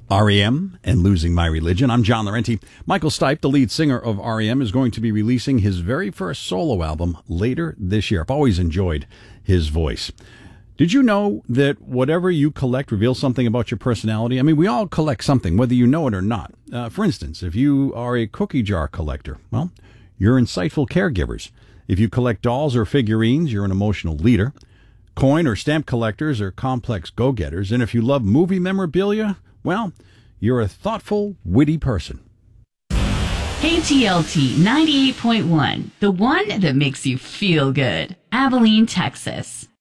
REM and Losing My Religion. I'm John Laurenti. Michael Stipe, the lead singer of REM, is going to be releasing his very first solo album later this year. I've always enjoyed his voice. Did you know that whatever you collect reveals something about your personality? I mean, we all collect something, whether you know it or not. For instance, if you are a cookie jar collector, well, you're insightful caregivers. If you collect dolls or figurines, you're an emotional leader. Coin or stamp collectors are complex go-getters. And if you love movie memorabilia, well, you're a thoughtful, witty person. KTLT 98.1, the one that makes you feel good. Abilene, Texas.